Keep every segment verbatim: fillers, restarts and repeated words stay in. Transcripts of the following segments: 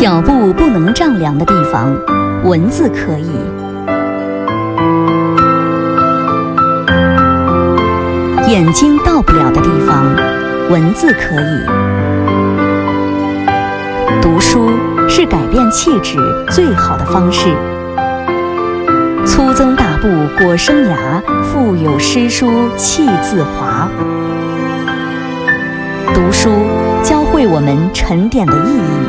脚步不能丈量的地方，文字可以；眼睛到不了的地方，文字可以。读书是改变气质最好的方式。粗增大布裹生涯，腹有诗书气自华。读书教会我们沉淀的意义。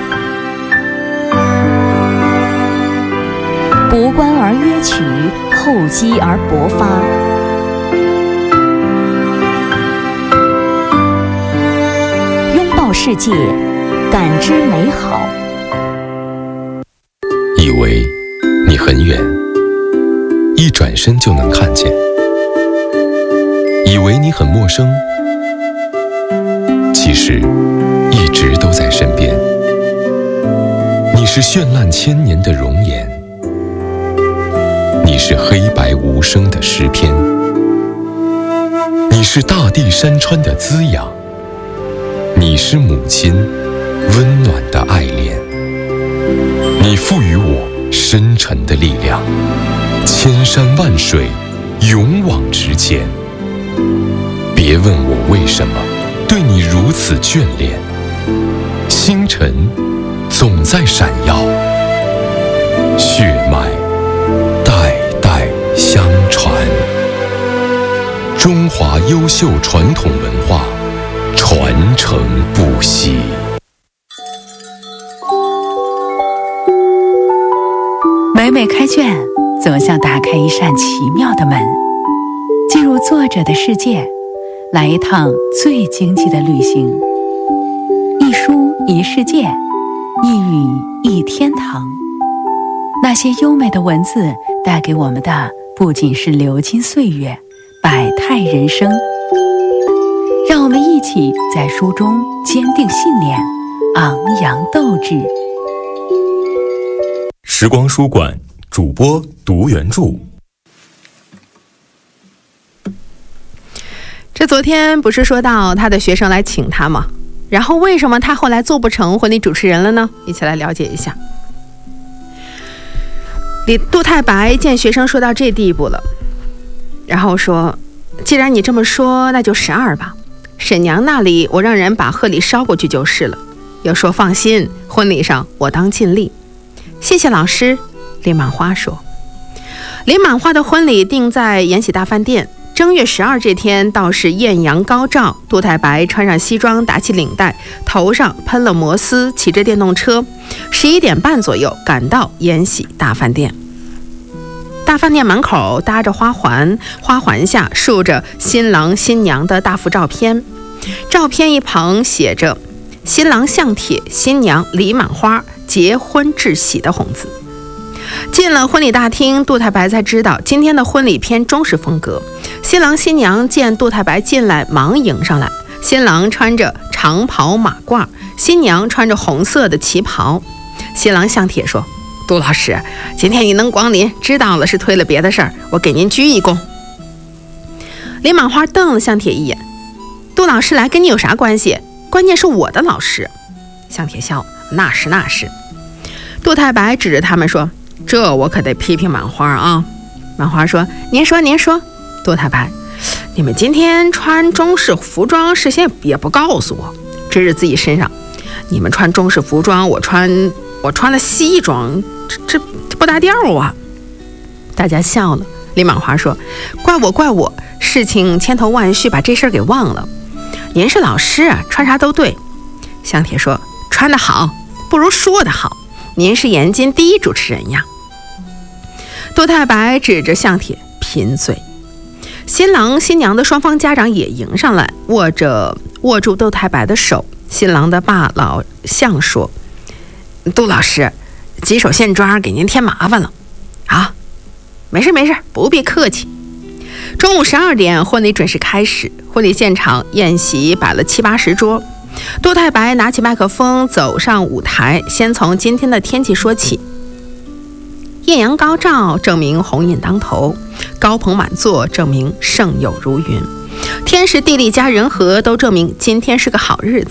博观而约取，厚积而薄发。拥抱世界，感知美好。 以为你很远，一转身就能看见；以为你很陌生，其实一直都在身边。你是绚烂千年的容颜，你是黑白无声的诗篇，你是大地山川的滋养，你是母亲温暖的爱恋。你赋予我深沉的力量，千山万水勇往直前。别问我为什么对你如此眷恋，星辰总在闪耀，血脉代代相传。中华优秀传统文化传承不息。 每每开卷，总像打开一扇奇妙的门，进入作者的世界，来一趟最经济的旅行。一书一世界，一语一天堂。那些优美的文字带给我们的不仅是流金岁月，百态人生。让我们一起在书中坚定信念，昂扬斗志。 时光书馆主播读原著。 这昨天不是说到他的学生来请他吗？然后为什么他后来做不成婚礼主持人了呢？一起来了解一下。李杜太白见学生说到这地步了，然后说：既然你这么说，那就十二吧。沈娘那里我让人把贺礼捎过去就是了。又说放心，婚礼上我当尽力。谢谢老师。林满花说。林满花的婚礼定在延禧大饭店。正月十二这天，倒是艳阳高照。杜太白穿上西装，打起领带，头上喷了摩丝，骑着电动车，十一点半左右赶到延禧大饭店。大饭店门口搭着花环，花环下竖着新郎新娘的大幅照片，照片一旁写着新郎向帖，新娘李满花，结婚致喜的红字。进了婚礼大厅，杜太白才知道今天的婚礼偏中式风格。新郎新娘见杜太白进来，忙迎上来。新郎穿着长袍马褂，新娘穿着红色的旗袍。新郎向帖说：杜老师，今天你能光临，知道了是推了别的事儿，我给您鞠一躬。李满花瞪了向帖一眼：杜老师来跟你有啥关系？关键是我的老师。向帖笑：那是那是。杜太白指着他们说：这我可得批评满花啊。满花说：您说您说。杜太白：你们今天穿中式服装，事先也不告诉我，指着自己身上。你们穿中式服装，我穿我穿了西装，这这不搭调啊。大家笑了。李满花说：怪我怪我，事情千头万绪，把这事儿给忘了。您是老师，穿啥都对。向帖说：穿得好不如说得好，您是延津第一主持人呀。杜太白指着向帖贫嘴。新郎新娘的双方家长也迎上来，握着握住杜太白的手。新郎的爸老向说：杜老师，几手现抓给您添麻烦了啊。没事没事，不必客气。中午十二点，婚礼准时开始。婚礼现场宴席摆了七八十桌。杜太白拿起麦克风走上舞台，先从今天的天气说起。艳阳高照，证明红印当头；高朋满座，证明盛友如云。天时地利加人和，都证明今天是个好日子。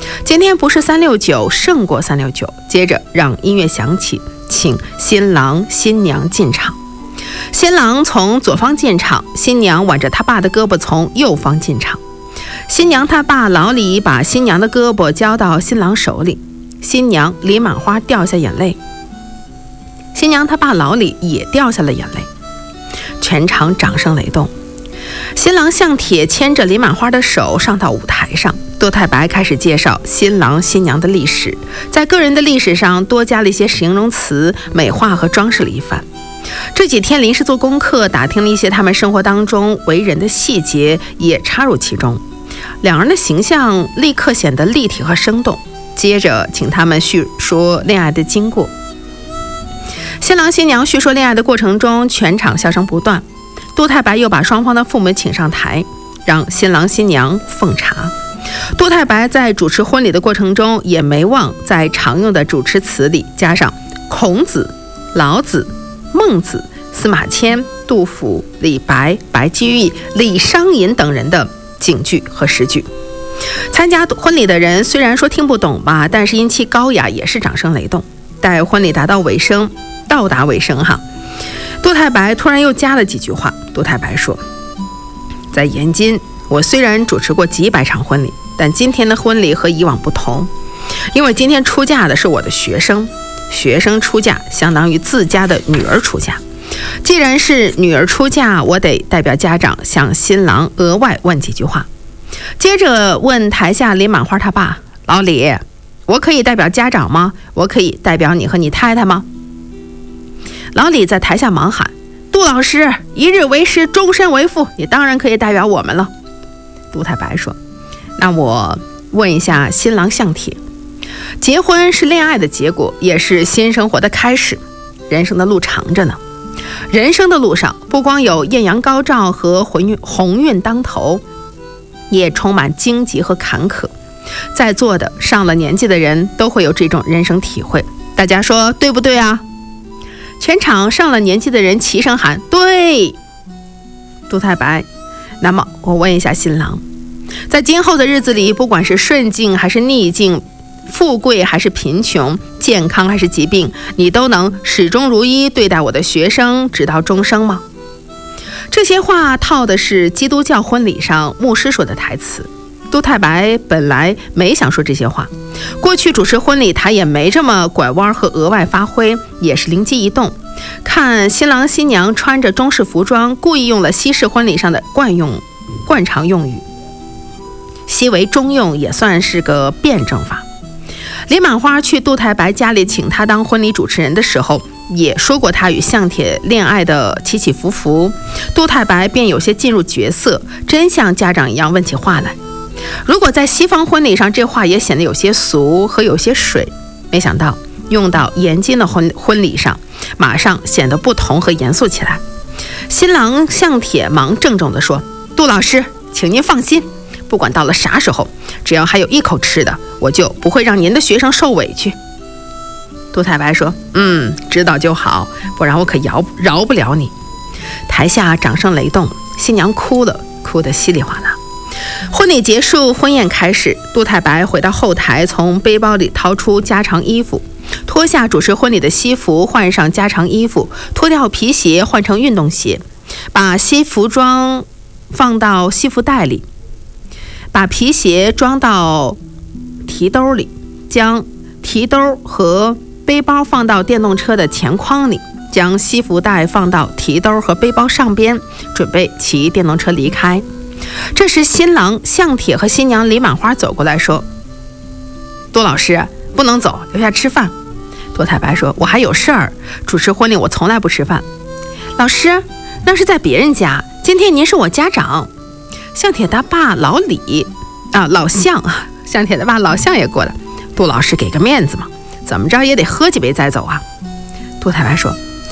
今天不是三六九胜过三六九。接着让音乐响起，请新郎新娘进场。新郎从左方进场，新娘挽着他爸的胳膊从右方进场。新娘他爸老李把新娘的胳膊交到新郎手里，新娘李满花掉下眼泪，新娘他爸老李也掉下了眼泪。全场掌声雷动。新郎向铁牵着李满花的手上到舞台上，窦太白开始介绍新郎新娘的历史，在个人的历史上多加了一些形容词，美化和装饰了一番。这几天临时做功课，打听了一些他们生活当中为人的细节，也插入其中，两人的形象立刻显得立体和生动。接着请他们叙说恋爱的经过。新郎新娘叙说恋爱的过程中，全场笑声不断。窦太白又把双方的父母请上台，让新郎新娘奉茶。窦太白在主持婚礼的过程中，也没忘在常用的主持词里加上孔子、老子、孟子、司马迁、杜甫、李白、白居易、李商隐等人的警句和诗句。参加婚礼的人虽然说听不懂吧，但是因其高雅，也是掌声雷动。待婚礼达到尾声，到达尾声哈，窦太白突然又加了几句话。窦太白说，在延津，我虽然主持过几百场婚礼，但今天的婚礼和以往不同，因为今天出嫁的是我的学生，学生出嫁相当于自家的女儿出嫁。既然是女儿出嫁，我得代表家长向新郎额外问几句话。接着问台下李满花他爸，老李，我可以代表家长吗？我可以代表你和你太太吗？老李在台下忙喊，杜老师，一日为师，终身为父，你当然可以代表我们了。杜太白说，那我问一下新郎向铁，结婚是恋爱的结果，也是新生活的开始，人生的路长着呢。人生的路上不光有艳阳高照和鸿运当头，也充满荆棘和坎坷。在座的上了年纪的人都会有这种人生体会，大家说对不对啊？全场上了年纪的人齐声喊对。杜太白，那么我问一下新郎，在今后的日子里，不管是顺境还是逆境，富贵还是贫穷，健康还是疾病，你都能始终如一对待我的学生，直到终生吗？这些话套的是基督教婚礼上牧师说的台词。杜太白本来没想说这些话，过去主持婚礼他也没这么拐弯和额外发挥，也是灵机一动，看新郎新娘穿着中式服装，故意用了西式婚礼上的惯用惯常用语，习为中用，也算是个辩证法。李满花去杜太白家里请他当婚礼主持人的时候，也说过他与向铁恋爱的起起伏伏，杜太白便有些进入角色，真像家长一样问起话来。如果在西方婚礼上，这话也显得有些俗和有些水，没想到用到延津的婚婚礼上，马上显得不同和严肃起来。新郎向铁忙郑重地说，杜老师，请您放心，不管到了啥时候，只要还有一口吃的，我就不会让您的学生受委屈。杜太白说，嗯，知道就好，不然我可饶饶不了你。台下掌声雷动，新娘哭了，哭得稀里哗啦。婚礼结束，婚宴开始，杜太白回到后台，从背包里掏出家常衣服，脱下主持婚礼的西服，换上家常衣服，脱掉皮鞋，换成运动鞋，把西服装放到西服袋里，把皮鞋装到提兜里，将提兜和背包放到电动车的前筐里，将西服袋放到提兜和背包上边，准备骑电动车离开。这时新郎向铁和新娘李满花走过来说，杜老师，不能走，留下吃饭。杜太白说，我还有事儿，主持婚礼我从来不吃饭。老师，那是在别人家，今天您是我家长。向铁他爸老李啊，老向啊，向铁的爸老向也过来。杜老师给个面子嘛，怎么着也得喝几杯再走啊。杜太白说，